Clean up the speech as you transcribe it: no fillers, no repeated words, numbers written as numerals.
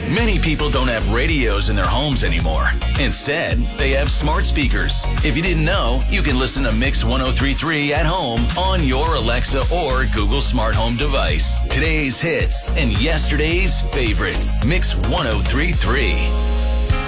Many people don't have radios in their homes anymore. Instead, they have smart speakers. If you didn't know, you can listen to Mix 103.3 at home on your Alexa or Google Smart Home device. Today's hits and yesterday's favorites. Mix 103.3.